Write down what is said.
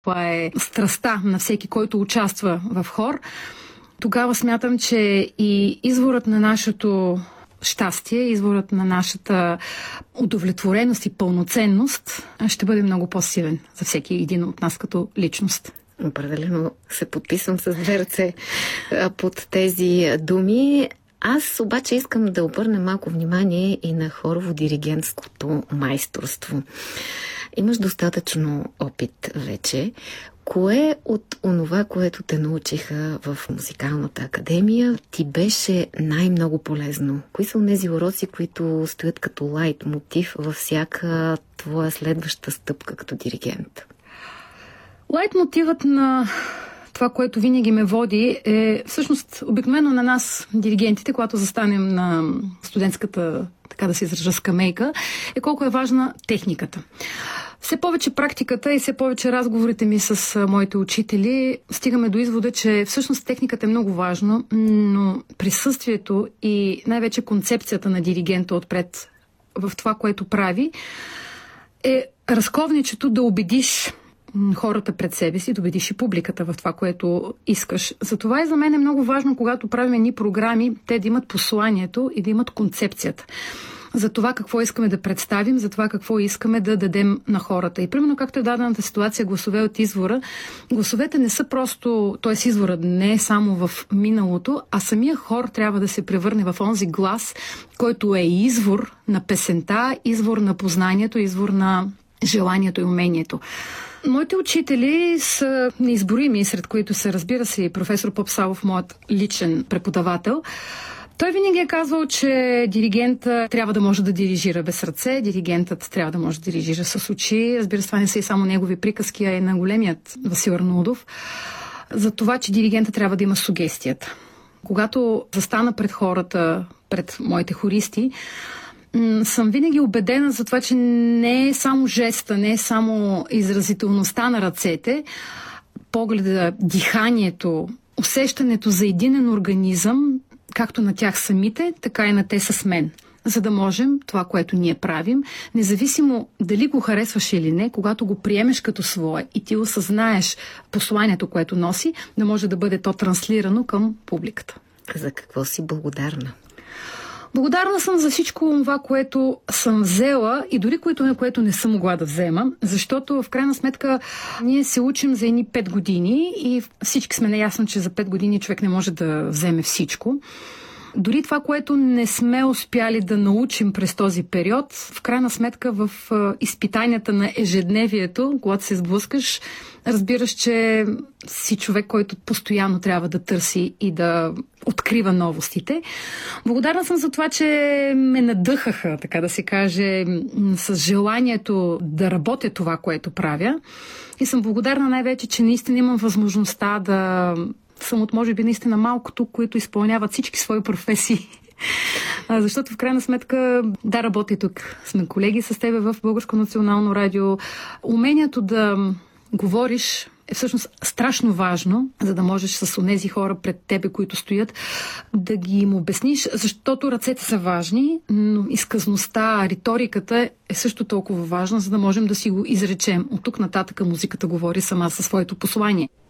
Това е страстта на всеки, който участва в хор. Тогава смятам, че и изворът на нашето щастие, изворът на нашата удовлетвореност и пълноценност ще бъде много по-силен за всеки един от нас като личност. Определено се подписвам с две ръце под тези думи. Аз обаче искам да обърна малко внимание и на хорово-диригентското майсторство. Имаш достатъчно опит вече. Кое от онова, което те научиха в музикалната академия, ти беше най-много полезно? Кои са онези уроци, които стоят като лайт мотив във всяка твоя следваща стъпка като диригент? Лайт мотивът на това, което винаги ме води, е всъщност обикновено на нас, диригентите, когато застанем на студентската, така да се изража, скамейка, е колко е важна техниката. Все повече практиката и все повече разговорите ми с моите учители стигаме до извода, че всъщност техниката е много важна, но присъствието и най-вече концепцията на диригента отпред в това, което прави, е разковничето да убедиш хората пред себе си, да убедиш и публиката в това, което искаш. Затова и за мен е много важно, когато правим едни програми, те да имат посланието и да имат концепцията за това какво искаме да представим, за това какво искаме да дадем на хората. И примерно, както е дадената ситуация гласове от извора, гласовете не са просто, т.е. изворът не е само в миналото, а самия хор трябва да се превърне в онзи глас, който е извор на песента, извор на познанието, извор на желанието и умението. Моите учители са неизборими, сред които са, разбира се, и професор Попсалов, моят личен преподавател. Той винаги е казвал, че диригентът трябва да може да дирижира без ръце, диригентът трябва да може да дирижира с очи. Разбира се, това не са и само негови приказки, а и на големият Васил Арнаудов. За това, че диригентът трябва да има сугестията. Когато застана пред хората, пред моите хористи, съм винаги убедена за това, че не е само жеста, не е само изразителността на ръцете, погледа, диханието, усещането за единен организъм, както на тях самите, така и на те с мен. За да можем това, което ние правим, независимо дали го харесваш или не, когато го приемеш като свое и ти осъзнаеш посланието, което носи, да може да бъде то транслирано към публиката. За какво си благодарна? Благодарна съм за всичко това, което съм взела и дори което не съм могла да взема, защото в крайна сметка ние се учим за едни 5 години и всички сме наясно, че за 5 години човек не може да вземе всичко. Дори това, което не сме успяли да научим през този период, в крайна сметка в изпитанията на ежедневието, когато се сблъскаш, разбираш, че си човек, който постоянно трябва да търси и да открива новостите. Благодарна съм за това, че ме надъхаха, така да се каже, с желанието да работя това, което правя. И съм благодарна най-вече, че наистина имам възможността да съм от, може би, наистина малкото, които изпълняват всички свои професии. Защото в крайна сметка, да, работя тук. Сме колеги с тебе в Българско национално радио. Умението да говориш е всъщност страшно важно, за да можеш с онези хора пред тебе, които стоят, да ги им обясниш, защото ръцете са важни, но изказността, риториката е също толкова важна, за да можем да си го изречем. От тук нататък музиката говори сама със своето послание.